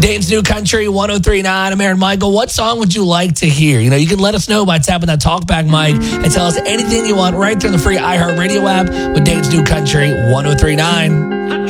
Dane's New Country 1039. I'm Aaron Michael. What song would you like to hear? You can let us know by tapping that talkback mic and tell us anything you want right through the free iHeartRadio app with Dane's New Country 1039.